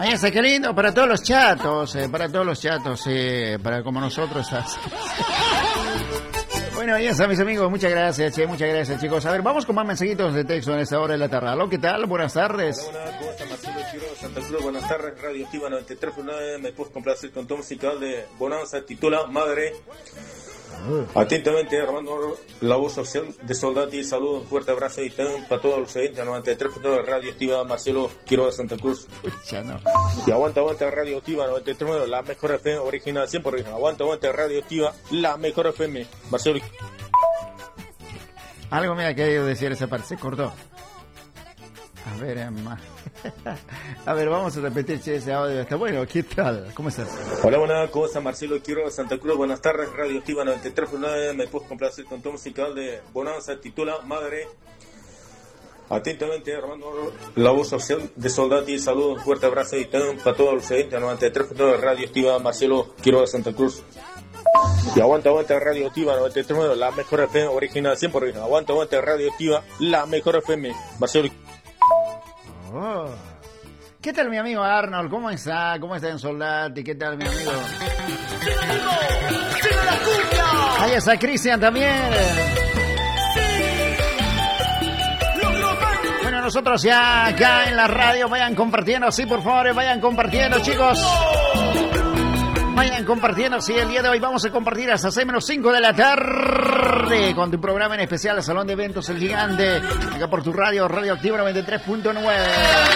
Ahí está, qué lindo, para todos los chatos, para como nosotros. Bueno, ahí está, mis amigos, muchas gracias, chicos. A ver, vamos con más mensajitos de texto en esta hora de la tarde. ¿Aló, qué tal? Buenas tardes. Hola, ¿cómo está? Marcelo Quiroga, Santa Cruz, buenas tardes, Radio Activa 93.9, me puedo complacer con todo musical de Bonanza, titula Madre. Atentamente, Armando, la voz oficial de Soldati. Saludos, un fuerte abrazo y también para todos los oyentes. 93.9 Radio Activa, Marcelo Quiroga, Santa Cruz. No. Y aguanta Radio Activa 93.9, la mejor FM original, 100% original. Aguanta Radio Activa, la mejor FM, Marcelo. Algo me ha querido decir esa parte, se cortó. A ver, Emma. A ver, vamos a repetir si ese audio está bueno. ¿Qué tal? ¿Cómo estás? Hola, buenas, ¿cómo está? Marcelo Quiroga, Santa Cruz, buenas tardes, Radio Activa 93.9, me puedo complacer con todo musical de Bonanza, titula Madre. Atentamente, Armando, la voz oficial de Soldati. Saludos, un fuerte abrazo y también para todos los oyentes. 93.9 Radio Activa, Marcelo Quiroga, Santa Cruz. Y aguanta Radio Activa 93.9, la mejor FM original, 100% original. Aguanta Radio Activa, la mejor FM, Marcelo. Oh. ¿Qué tal, mi amigo Arnold? ¿Cómo está? ¿Cómo está en Soldati? ¿Qué tal, mi amigo? Ahí está Cristian también. Bueno, nosotros ya acá en la radio, vayan compartiendo, sí, por favor, vayan compartiendo, chicos. Vayan compartiendo, sí, el día de hoy vamos a compartir hasta 6:05 de la tarde con tu programa en especial, el Salón de Eventos El Gigante, acá por tu radio, Radio Activa 93.9.